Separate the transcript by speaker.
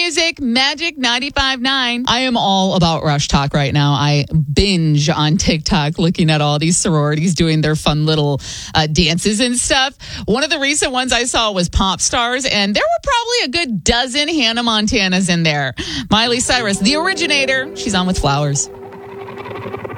Speaker 1: music, Magic 95.9. I am all about Rush Talk right now. I binge on TikTok looking at all these sororities doing their fun little dances and stuff. One of the recent ones I saw was Pop Stars, and there were probably a good dozen Hannah Montanas in there. Miley Cyrus, the originator, she's on with Flowers.